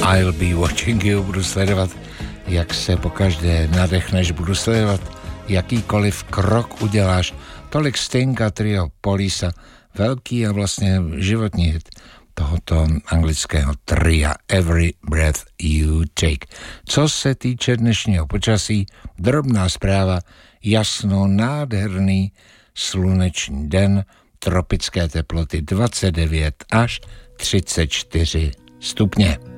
I'll be watching you, budu sledovat, jak se pokaždé nadechneš, budu sledovat, jakýkoliv krok uděláš. Tolik Sting a trio Police, velký a vlastně životní hit tohoto anglického tria Every Breath You Take. Co se týče dnešního počasí, drobná zpráva, jasno, nádherný sluneční den, tropické teploty 29 až 34 stupně.